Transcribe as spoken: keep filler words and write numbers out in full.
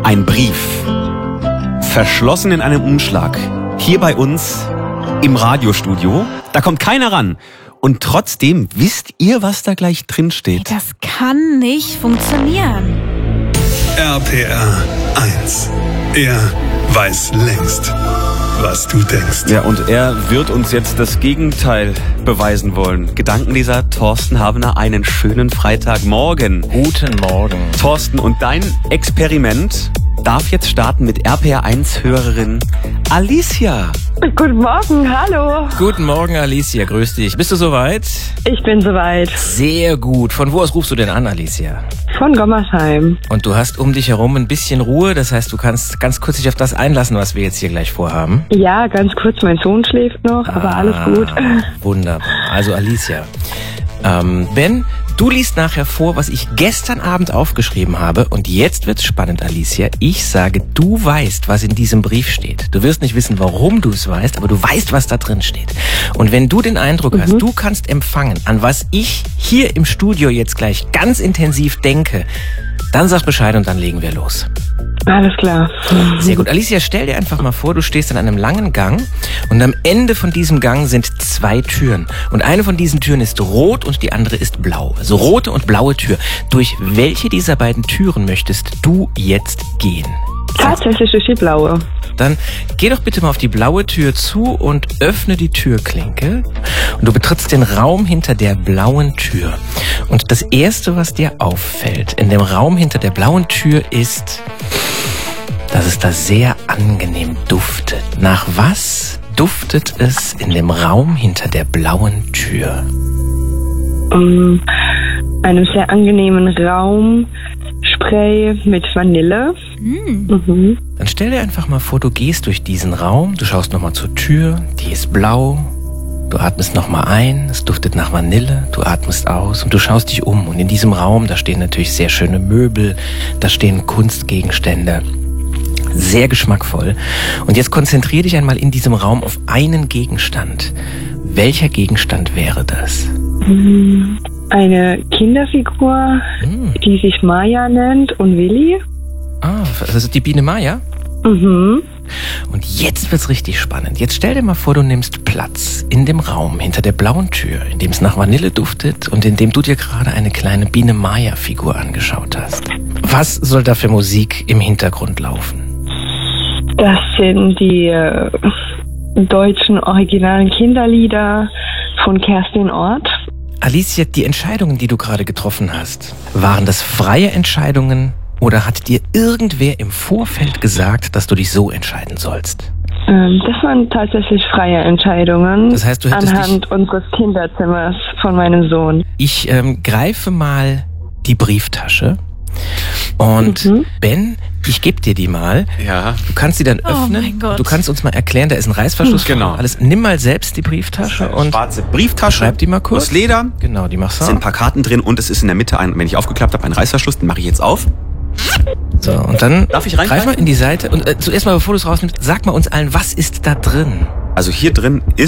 Ein Brief. Verschlossen in einem Umschlag. Hier bei uns im Radiostudio. Da kommt keiner ran. Und trotzdem wisst ihr, was da gleich drin steht. Das kann nicht funktionieren. R P R eins. Er weiß längst, was du denkst. Ja, und er wird uns jetzt das Gegenteil beweisen wollen. Gedankenleser Thorsten Havener, einen schönen Freitagmorgen. Guten Morgen. Thorsten, und dein Experiment darf jetzt starten mit R P R eins Hörerin Alicia. Guten Morgen, hallo. Guten Morgen, Alicia, grüß dich. Bist du soweit? Ich bin soweit. Sehr gut. Von wo aus rufst du denn an, Alicia? Von Gommersheim. Und du hast um dich herum ein bisschen Ruhe, das heißt, du kannst ganz kurz dich auf das einlassen, was wir jetzt hier gleich vorhaben. Ja, ganz kurz, mein Sohn schläft noch, aber ah, alles gut. Wunderbar. Also Alicia, ähm, Ben, du liest nachher vor, was ich gestern Abend aufgeschrieben habe. Und jetzt wird's spannend, Alicia. Ich sage, du weißt, was in diesem Brief steht. Du wirst nicht wissen, warum du es weißt, aber du weißt, was da drin steht. Und wenn du den Eindruck mhm. hast, du kannst empfangen, an was ich hier im Studio jetzt gleich ganz intensiv denke, dann sag Bescheid und dann legen wir los. Alles klar. Sehr gut. Alicia, stell dir einfach mal vor, du stehst in einem langen Gang und am Ende von diesem Gang sind zwei Türen. Und eine von diesen Türen ist rot und die andere ist blau. Also rote und blaue Tür. Durch welche dieser beiden Türen möchtest du jetzt gehen? Tatsächlich durch die blaue. Dann geh doch bitte mal auf die blaue Tür zu und öffne die Türklinke. Und du betrittst den Raum hinter der blauen Tür. Und das Erste, was dir auffällt in dem Raum hinter der blauen Tür ist, dass es da sehr angenehm duftet. Nach was duftet es in dem Raum hinter der blauen Tür? Um einem sehr angenehmen Raumspray mit Vanille. Mm. Mhm. Dann stell dir einfach mal vor, du gehst durch diesen Raum, du schaust nochmal zur Tür, die ist blau, du atmest nochmal ein, es duftet nach Vanille, du atmest aus und du schaust dich um. Und in diesem Raum, da stehen natürlich sehr schöne Möbel, da stehen Kunstgegenstände. Sehr geschmackvoll. Und jetzt konzentrier dich einmal in diesem Raum auf einen Gegenstand. Welcher Gegenstand wäre das? Eine Kinderfigur, Hm. die sich Maya nennt und Willi. Ah, das ist die Biene Maya? Mhm. Und jetzt wird's richtig spannend. Jetzt stell dir mal vor, du nimmst Platz in dem Raum hinter der blauen Tür, in dem es nach Vanille duftet und in dem du dir gerade eine kleine Biene Maya-Figur angeschaut hast. Was soll da für Musik im Hintergrund laufen? Das sind die äh, deutschen originalen Kinderlieder von Kerstin Ort. Alicia, die Entscheidungen, die du gerade getroffen hast, waren das freie Entscheidungen oder hat dir irgendwer im Vorfeld gesagt, dass du dich so entscheiden sollst? Ähm, das waren tatsächlich freie Entscheidungen. Das heißt, du hättest anhand dich... unseres Kinderzimmers von meinem Sohn. Ich ähm, greife mal die Brieftasche und Mhm. Ben, ich gebe dir die mal. Ja. Du kannst sie dann Oh öffnen. mein Gott. Du kannst uns mal erklären, da ist ein Reißverschluss. Genau. Von alles. Nimm mal selbst die Brieftasche und Schwarze Brieftasche. schreib die mal kurz. Aus Leder. Genau, die machst du. Es sind ein paar Karten drin und es ist in der Mitte, ein, wenn ich aufgeklappt habe, ein Reißverschluss. Den mache ich jetzt auf. So, und dann Darf ich reingreifen? greif mal in die Seite und äh, zuerst mal, bevor du es rausnimmst, sag mal uns allen, was ist da drin? Also hier drin ist